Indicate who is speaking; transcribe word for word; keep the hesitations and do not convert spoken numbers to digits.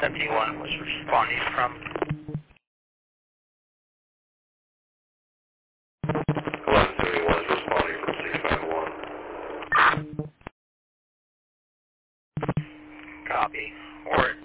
Speaker 1: seventy-one was responding from.
Speaker 2: eleven seventy-one is responding from six five one.
Speaker 1: Copy. Or